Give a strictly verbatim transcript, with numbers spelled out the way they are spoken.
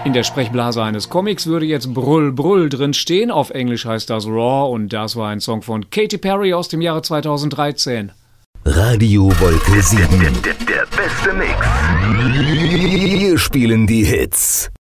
In der Sprechblase eines Comics würde jetzt Brüll Brüll drin stehen. Auf Englisch heißt das Raw und das war ein Song von Katy Perry aus dem Jahre zweitausenddreizehn. Radio Wolke sieben. Der, der, der beste Mix. Wir spielen die Hits.